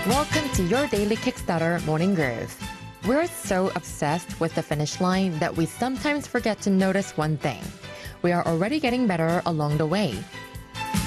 Welcome to your daily Kickstarter Morning Groove. We're so obsessed with the finish line that we sometimes forget to notice one thing. We are already getting better along the way.